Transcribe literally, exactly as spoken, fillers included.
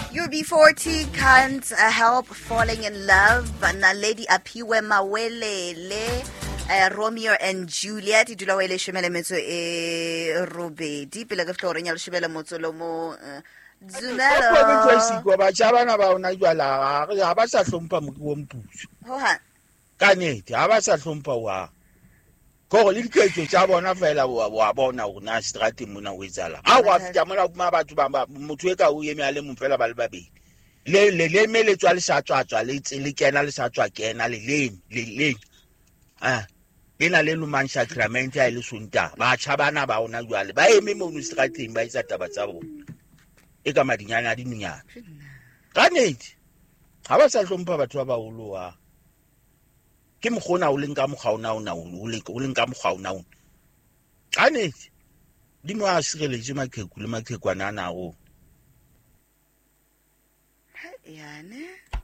U B forty can't uh, help falling in love. Naledi Aphiwe Mawelele, uh, Romeo and Juliet. Dula wele shemele metso e robedi. Pele ke fto renya le shebele motso lo mo Zumelo. Ba ba siko ba tshabana ba ona jwala ga ba sa hlompha mo mpuso. Ho ha. Ka nnete ha ba sa hlompha wa. Go le diketso tsa bona fela wa bona o na strategy mona o etsala. Ha wa fita mona kuma batho ba motho e ka o yeme a le mo fela ba le babedi. Le le le me le tswa le sa tswa tswa le le kena le sa tswa kena le le le le. Ah. Ena le lumang sacrament ya le sunta. Ba tshabana ba ona jwale. Ba eme mo no strategy ba isa taba tsa bona. E ka madinyana di nunyana. Ka nnete. Ha ba sa hlompha batho ba baholo wa. Ke mogona o leng ka moghaona ona o le o leng ka moghaona ona kanetse di mo a sireletse makheku le makhekwana na go ya ne